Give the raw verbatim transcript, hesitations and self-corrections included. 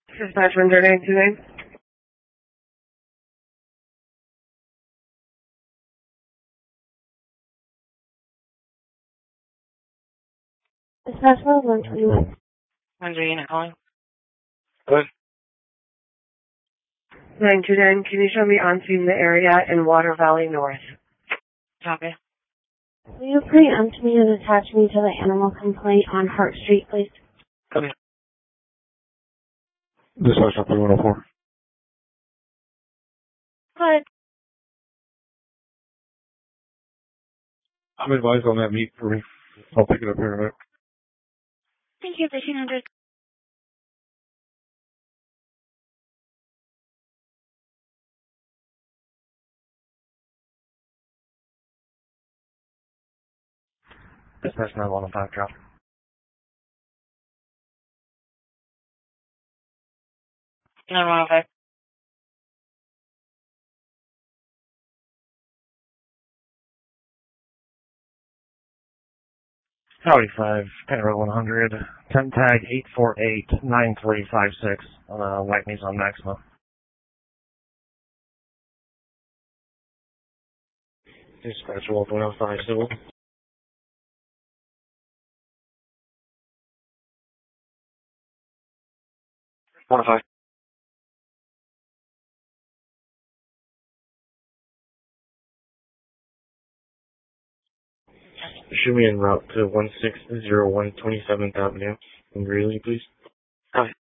Dispatch one zero nine two nine. Dispatch one twenty-one. When's your unit calling? Good. nine two nine, can you show me onto the area in Water Valley North? Copy. Will you preempt me and attach me to the animal complaint on Hart Street, please? Copy. Dispatch one oh four. Good. I'm advised on that meet for me. I'll pick it up here in a minute. Thank you, fifteen hundred. Dispatch nine one five drop. nine one oh five. Howdy five, Penrose one hundred, ten tag eight four eight nine three five six, uh, White Nissan Maxima. Dispatch Wolf one oh five civil. one oh five. Shoot me en route to one six zero one twenty-seventh Avenue in Greeley, please. Hi.